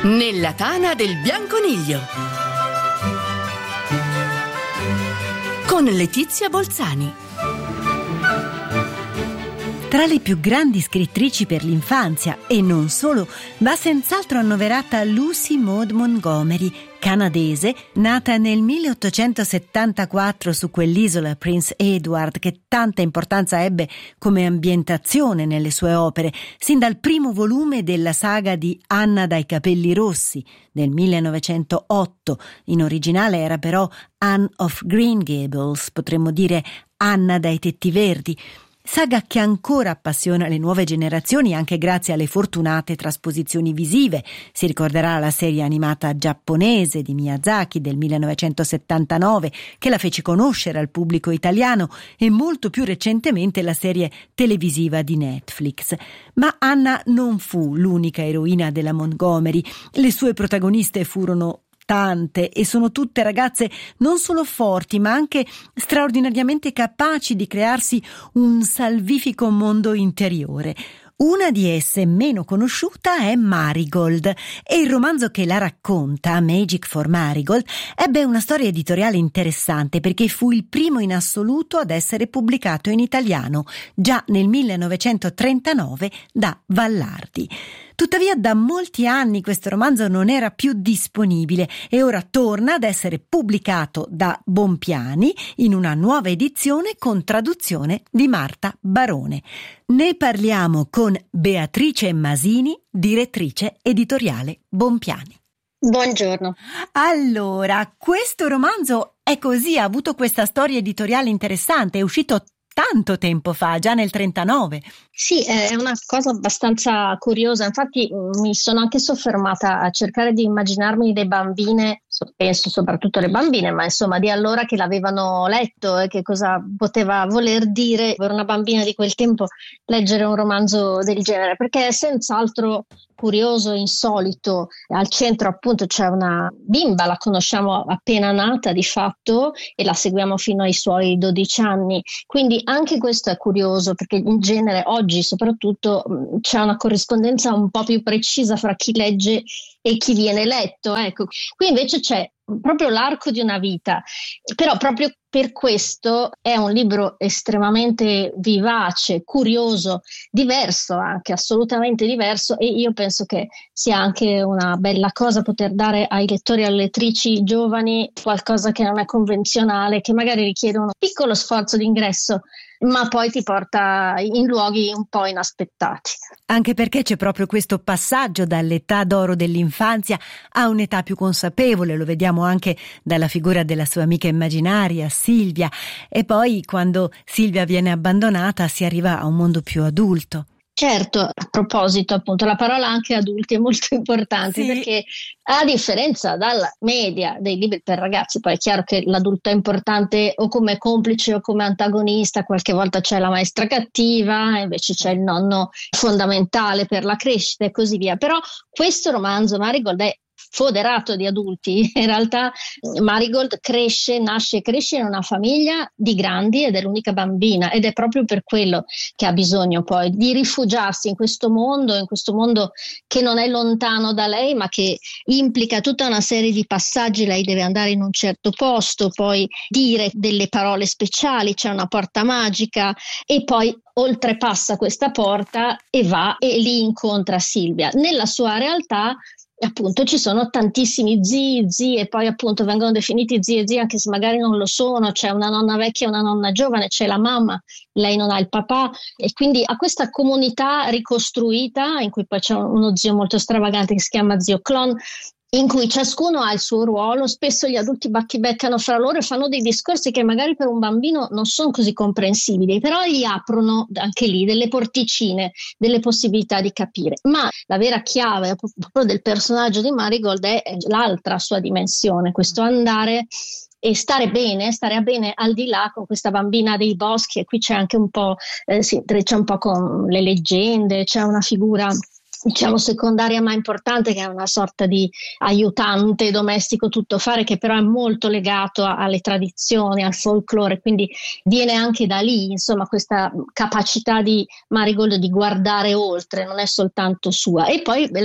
Nella tana del bianconiglio con Letizia Bolzani. Tra le più grandi scrittrici per l'infanzia, e non solo, va senz'altro annoverata Lucy Maud Montgomery, canadese, nata nel 1874 su quell'isola Prince Edward, che tanta importanza ebbe come ambientazione nelle sue opere, sin dal primo volume della saga di Anna dai capelli rossi del 1908. In originale era però Anne of Green Gables, potremmo dire Anna dai tetti verdi. Saga che ancora appassiona le nuove generazioni anche grazie alle fortunate trasposizioni visive. Si ricorderà la serie animata giapponese di Miyazaki del 1979 che la fece conoscere al pubblico italiano, e molto più recentemente la serie televisiva di Netflix. Ma Anna non fu l'unica eroina della Montgomery. Le sue protagoniste furono tante e sono tutte ragazze non solo forti ma anche straordinariamente capaci di crearsi un salvifico mondo interiore. Una di esse, meno conosciuta, è Marigold, e il romanzo che la racconta, Magic for Marigold, ebbe una storia editoriale interessante perché fu il primo in assoluto ad essere pubblicato in italiano, già nel 1939 da Vallardi. Tuttavia da molti anni questo romanzo non era più disponibile e ora torna ad essere pubblicato da Bonpiani in una nuova edizione con traduzione di Marta Barone. Ne parliamo con Beatrice Masini, direttrice editoriale Bonpiani. Buongiorno. Allora, questo romanzo è così, ha avuto questa storia editoriale interessante, è uscito tanto tempo fa, già nel 39. Sì, è una cosa abbastanza curiosa, infatti mi sono anche soffermata a cercare di immaginarmi le bambine, penso soprattutto le bambine, ma insomma di allora che l'avevano letto e che cosa poteva voler dire per una bambina di quel tempo leggere un romanzo del genere, perché è senz'altro curioso, insolito. Al centro appunto c'è una bimba, la conosciamo appena nata di fatto e la seguiamo fino ai suoi 12 anni, quindi anche questo è curioso perché in genere oggi soprattutto c'è una corrispondenza un po' più precisa fra chi legge e chi viene letto, ecco. Qui invece c'è proprio l'arco di una vita, però proprio per questo è un libro estremamente vivace, curioso, diverso anche, assolutamente diverso, e io penso che sia anche una bella cosa poter dare ai lettori e alle lettrici giovani qualcosa che non è convenzionale, che magari richiede un piccolo sforzo di ingresso, ma poi ti porta in luoghi un po' inaspettati. Anche perché c'è proprio questo passaggio dall'età d'oro dell'infanzia a un'età più consapevole, lo vediamo anche dalla figura della sua amica immaginaria, Silvia, e poi quando Silvia viene abbandonata si arriva a un mondo più adulto. Certo, a proposito appunto la parola anche adulti è molto importante, sì. Perché a differenza dalla media dei libri per ragazzi, poi è chiaro che l'adulto è importante o come complice o come antagonista, qualche volta c'è la maestra cattiva, invece c'è il nonno fondamentale per la crescita e così via, però questo romanzo Marigold è foderato di adulti. In realtà Marigold nasce e cresce in una famiglia di grandi ed è l'unica bambina, ed è proprio per quello che ha bisogno poi di rifugiarsi in questo mondo che non è lontano da lei ma che implica tutta una serie di passaggi. Lei deve andare in un certo posto, poi dire delle parole speciali, c'è una porta magica e poi oltrepassa questa porta e va e lì incontra Silvia. Nella sua realtà appunto ci sono tantissimi zii, zie, poi appunto vengono definiti zie e zie anche se magari non lo sono, c'è una nonna vecchia e una nonna giovane, c'è la mamma, lei non ha il papà, e quindi ha questa comunità ricostruita in cui poi c'è uno zio molto stravagante che si chiama zio Clon, in cui ciascuno ha il suo ruolo. Spesso gli adulti battibeccano fra loro e fanno dei discorsi che magari per un bambino non sono così comprensibili, però gli aprono anche lì delle porticine, delle possibilità di capire. Ma la vera chiave proprio del personaggio di Marigold è l'altra sua dimensione, questo andare e stare a bene al di là con questa bambina dei boschi, e qui c'è anche un po', si intreccia un po' con le leggende, c'è una figura diciamo secondaria ma importante che è una sorta di aiutante domestico tuttofare che però è molto legato alle tradizioni, al folklore, quindi viene anche da lì insomma questa capacità di Marigold di guardare oltre, non è soltanto sua. E poi lei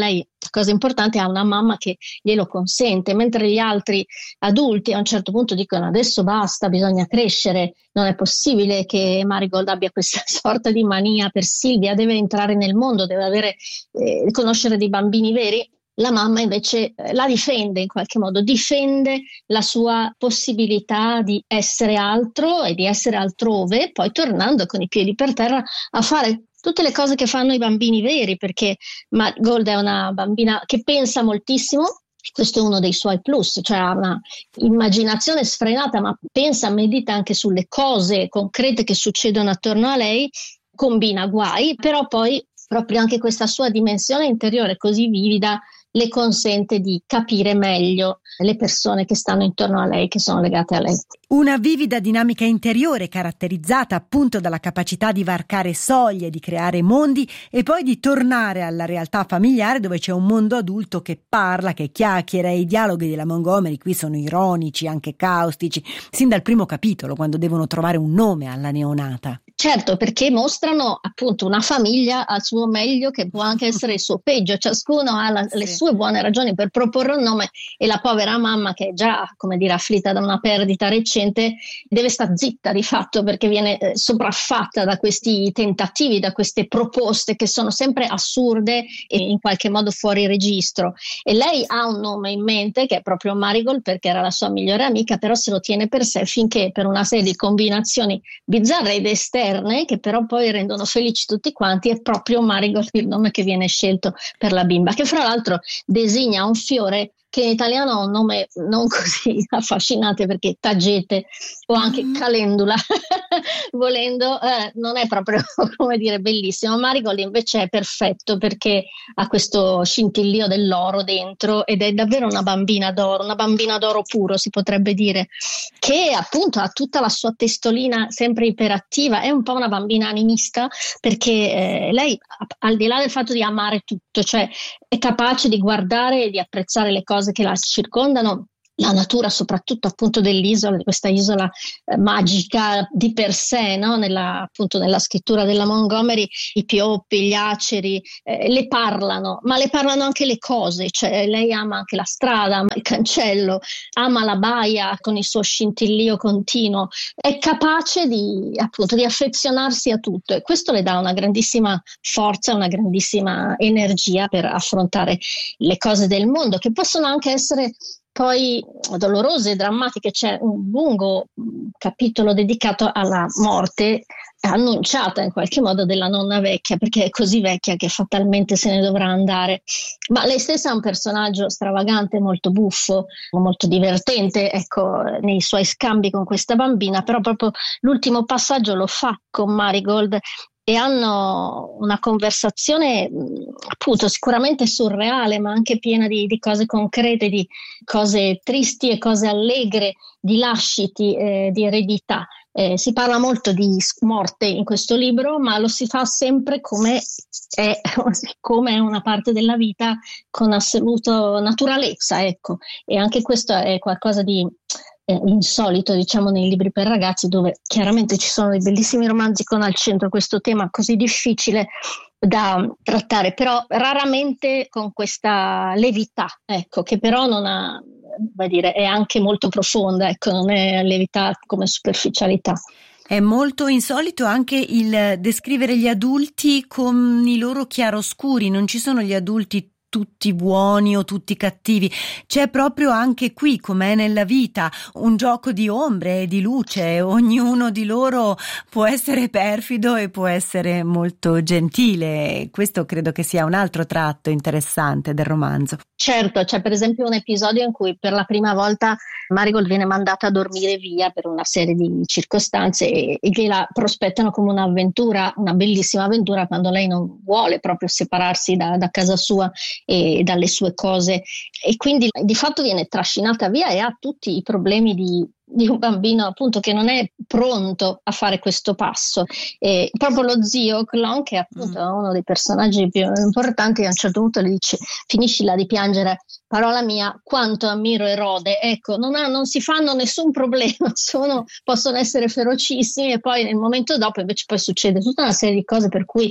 questa cosa importante, ha una mamma che glielo consente, mentre gli altri adulti a un certo punto dicono adesso basta, bisogna crescere, non è possibile che Marigold abbia questa sorta di mania per Silvia, deve entrare nel mondo, deve conoscere dei bambini veri. La mamma invece la difende in qualche modo, difende la sua possibilità di essere altro e di essere altrove, poi tornando con i piedi per terra a fare tutte le cose che fanno i bambini veri, perché Marigold è una bambina che pensa moltissimo. Questo è uno dei suoi plus, cioè ha una immaginazione sfrenata, ma pensa, medita anche sulle cose concrete che succedono attorno a lei, combina guai, però poi proprio anche questa sua dimensione interiore così vivida le consente di capire meglio le persone che stanno intorno a lei, che sono legate a lei. Una vivida dinamica interiore caratterizzata appunto dalla capacità di varcare soglie, di creare mondi e poi di tornare alla realtà familiare dove c'è un mondo adulto che parla, che chiacchiera, e i dialoghi della Montgomery qui sono ironici, anche caustici, sin dal primo capitolo, quando devono trovare un nome alla neonata. Certo, perché mostrano appunto una famiglia al suo meglio che può anche essere il suo peggio, ciascuno ha le sue buone ragioni per proporre un nome e la povera mamma, che è già, come dire, afflitta da una perdita recente, deve star zitta di fatto perché viene sopraffatta da questi tentativi, da queste proposte che sono sempre assurde e in qualche modo fuori registro. E lei ha un nome in mente che è proprio Marigold perché era la sua migliore amica, però se lo tiene per sé finché per una serie di combinazioni bizzarre ed esterne che però poi rendono felici tutti quanti, è proprio Marigold il nome che viene scelto per la bimba, che fra l'altro designa un fiore che in italiano ha un nome non così affascinante perché tagete o anche calendula volendo non è proprio, come dire, bellissimo. Marigold invece è perfetto perché ha questo scintillio dell'oro dentro ed è davvero una bambina d'oro puro, si potrebbe dire, che appunto ha tutta la sua testolina sempre iperattiva, è un po' una bambina animista perché lei, al di là del fatto di amare tutto, cioè è capace di guardare e di apprezzare le cose che la circondano, la natura soprattutto appunto dell'isola, di questa isola magica di per sé, no? Appunto nella scrittura della Montgomery i pioppi, gli aceri le parlano, ma le parlano anche le cose, cioè lei ama anche la strada, ama il cancello, ama la baia con il suo scintillio continuo, è capace di affezionarsi a tutto e questo le dà una grandissima forza, una grandissima energia per affrontare le cose del mondo, che possono anche essere poi dolorose e drammatiche. C'è un lungo capitolo dedicato alla morte annunciata in qualche modo della nonna vecchia, perché è così vecchia che fatalmente se ne dovrà andare, ma lei stessa è un personaggio stravagante, molto buffo, molto divertente, ecco, nei suoi scambi con questa bambina, però proprio l'ultimo passaggio lo fa con Marigold e hanno una conversazione appunto sicuramente surreale, ma anche piena di cose concrete, di cose tristi e cose allegre, di lasciti, di eredità. Si parla molto di morte in questo libro, ma lo si fa sempre come è una parte della vita, con assoluta naturalezza, ecco. E anche questo è qualcosa di insolito, diciamo, nei libri per ragazzi, dove chiaramente ci sono dei bellissimi romanzi con al centro questo tema così difficile da trattare, però raramente con questa levità, ecco, che però non ha, vuol dire, è anche molto profonda, ecco, non è levità come superficialità. È molto insolito anche il descrivere gli adulti con i loro chiaroscuri, non ci sono gli adulti tutti buoni o tutti cattivi, c'è proprio anche qui, come è nella vita, un gioco di ombre e di luce, ognuno di loro può essere perfido e può essere molto gentile. Questo credo che sia un altro tratto interessante del romanzo. Certo, c'è per esempio un episodio in cui per la prima volta Marigold viene mandata a dormire via per una serie di circostanze e gliela prospettano come un'avventura, una bellissima avventura, quando lei non vuole proprio separarsi da casa sua e dalle sue cose, e quindi di fatto viene trascinata via e ha tutti i problemi di di un bambino appunto che non è pronto a fare questo passo. E proprio lo zio Clon, che appunto è uno dei personaggi più importanti, a un certo punto le dice: finiscila di piangere, parola mia, quanto ammiro Erode. Ecco, non si fanno nessun problema, possono essere ferocissimi, e poi nel momento dopo invece poi succede tutta una serie di cose per cui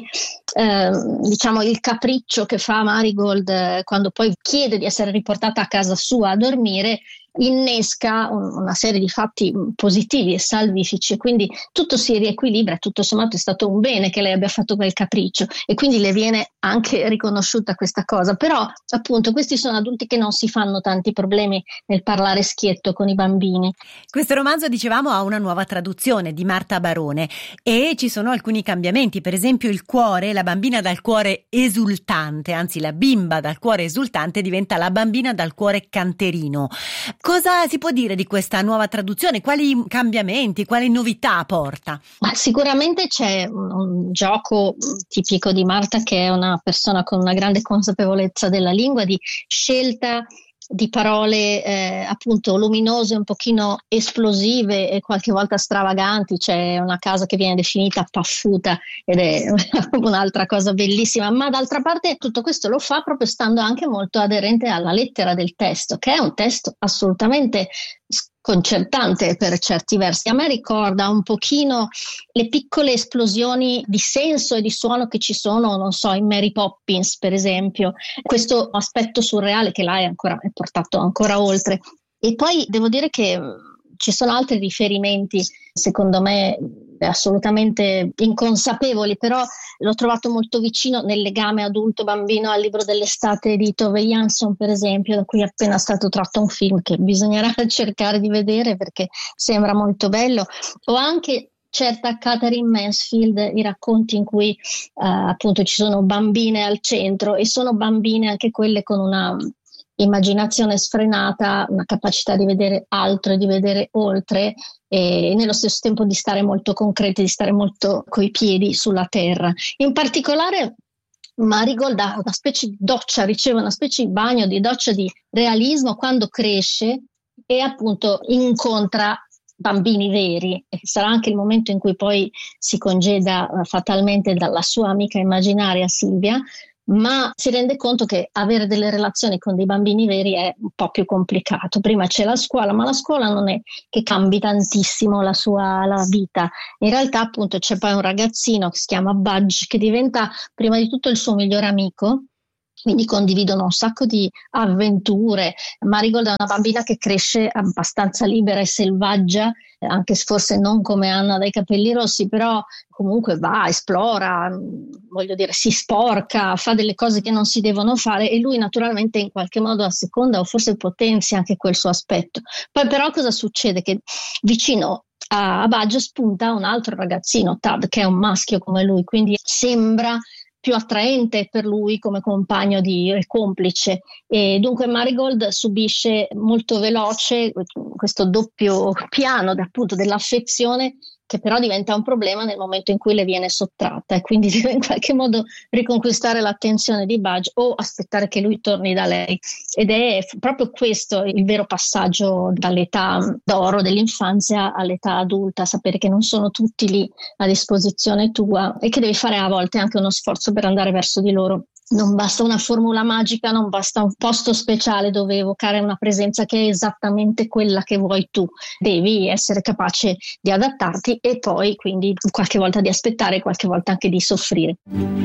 diciamo il capriccio che fa Marigold quando poi chiede di essere riportata a casa sua a dormire innesca una serie di fatti positivi e salvifici, quindi tutto si riequilibra. Tutto sommato è stato un bene che lei abbia fatto quel capriccio, e quindi le viene anche riconosciuta questa cosa. Però appunto questi sono adulti che non si fanno tanti problemi nel parlare schietto con i bambini. Questo romanzo, dicevamo, ha una nuova traduzione di Marta Barone e ci sono alcuni cambiamenti. Per esempio il cuore, la bambina dal cuore esultante, anzi la bimba dal cuore esultante diventa la bambina dal cuore canterino. Cosa si può dire di questa nuova traduzione? Quali cambiamenti, quali novità porta? Ma sicuramente c'è un gioco tipico di Marta, che è una persona con una grande consapevolezza della lingua, di scelta di parole appunto luminose, un pochino esplosive e qualche volta stravaganti. C'è una casa che viene definita paffuta ed è un'altra cosa bellissima, ma d'altra parte tutto questo lo fa proprio stando anche molto aderente alla lettera del testo, che è un testo assolutamente sconcertante per certi versi. A me ricorda un pochino le piccole esplosioni di senso e di suono che ci sono, non so, in Mary Poppins per esempio, questo aspetto surreale che là è portato ancora oltre. E poi devo dire che ci sono altri riferimenti, secondo me assolutamente inconsapevoli, però l'ho trovato molto vicino nel legame adulto-bambino al Libro dell'estate di Tove Jansson, per esempio, da cui è appena stato tratto un film che bisognerà cercare di vedere perché sembra molto bello. O anche certa Catherine Mansfield, i racconti in cui appunto ci sono bambine al centro, e sono bambine anche quelle con una immaginazione sfrenata, una capacità di vedere altro e di vedere oltre, e nello stesso tempo di stare molto concreti, di stare molto coi piedi sulla terra. In particolare Marigold ha una specie di doccia, riceve una specie di bagno, di doccia di realismo quando cresce e appunto incontra bambini veri, e sarà anche il momento in cui poi si congeda fatalmente dalla sua amica immaginaria Silvia, ma si rende conto che avere delle relazioni con dei bambini veri è un po' più complicato. Prima c'è la scuola, ma la scuola non è che cambi tantissimo la vita. In realtà appunto c'è poi un ragazzino che si chiama Budge, che diventa prima di tutto il suo migliore amico, quindi condividono un sacco di avventure. Marigold è una bambina che cresce abbastanza libera e selvaggia, anche se forse non come Anna dai capelli rossi, però comunque va, esplora, voglio dire, si sporca, fa delle cose che non si devono fare, e lui naturalmente in qualche modo asseconda o forse potenzia anche quel suo aspetto. Poi però cosa succede? Che vicino a Budge spunta un altro ragazzino, Tad, che è un maschio come lui, quindi sembra più attraente per lui come compagno e complice, e dunque Marigold subisce molto veloce questo doppio piano appunto dell'affezione, che però diventa un problema nel momento in cui le viene sottratta, e quindi deve in qualche modo riconquistare l'attenzione di Budge o aspettare che lui torni da lei. Ed è proprio questo il vero passaggio dall'età d'oro dell'infanzia all'età adulta, sapere che non sono tutti lì a disposizione tua e che devi fare a volte anche uno sforzo per andare verso di loro. Non basta una formula magica, non basta un posto speciale dove evocare una presenza che è esattamente quella che vuoi tu. Devi essere capace di adattarti e poi quindi qualche volta di aspettare, qualche volta anche di soffrire.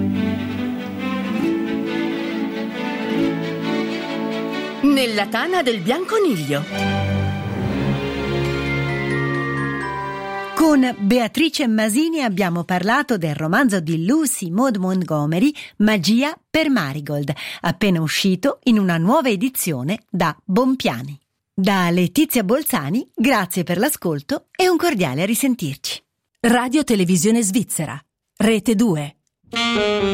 Nella tana del bianconiglio. Con Beatrice Masini abbiamo parlato del romanzo di Lucy Maud Montgomery, Magia per Marigold, appena uscito in una nuova edizione da Bompiani. Da Letizia Bolzani, grazie per l'ascolto e un cordiale a risentirci. Radio Televisione Svizzera, Rete 2.